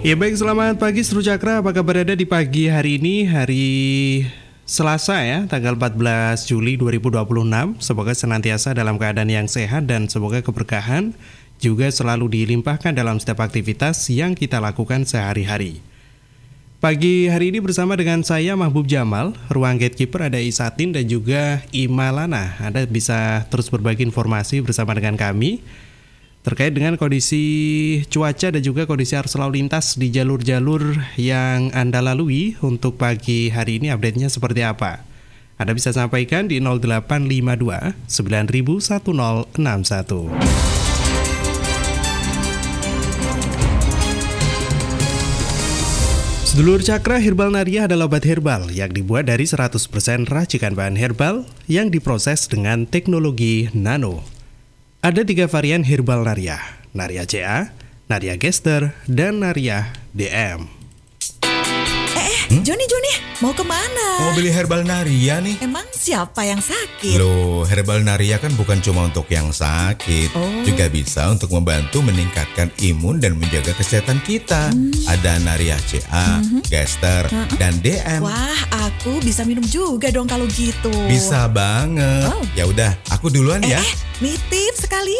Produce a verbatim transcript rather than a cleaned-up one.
Ya baik, selamat pagi Seru Cakra. Apa kabar Anda di pagi hari ini, hari Selasa ya, tanggal empat belas Juli dua ribu dua puluh enam. Semoga senantiasa dalam keadaan yang sehat dan semoga keberkahan juga selalu dilimpahkan dalam setiap aktivitas yang kita lakukan sehari-hari. Pagi hari ini bersama dengan saya Mahbub Jamal, ruang gatekeeper ada Isatin dan juga Imalana. Anda bisa terus berbagi informasi bersama dengan kami terkait dengan kondisi cuaca dan juga kondisi arus lalu lintas di jalur-jalur yang Anda lalui untuk pagi hari ini, update-nya seperti apa. Anda bisa sampaikan di nol delapan lima dua sembilan nol satu nol enam satu. Sedulur Cakra, Herbal Nariah adalah obat herbal yang dibuat dari seratus persen racikan bahan herbal yang diproses dengan teknologi nano. Ada tiga varian Herbal Nariah, Nariah C A, Nariah Gester, dan Nariah D M. Eh, eh hmm? Joni, Joni, mau kemana? Mau beli Herbal Nariah nih. Emang siapa yang sakit? Loh, Herbal Nariah kan bukan cuma untuk yang sakit, oh. juga bisa untuk membantu meningkatkan imun dan menjaga kesehatan kita. Hmm. Ada Nariah C A, hmm. Gester, hmm. dan D M. Wah, aku bisa minum juga dong kalau gitu. Bisa banget. Oh. Ya udah, aku duluan eh, ya. Eh, nitip sekali.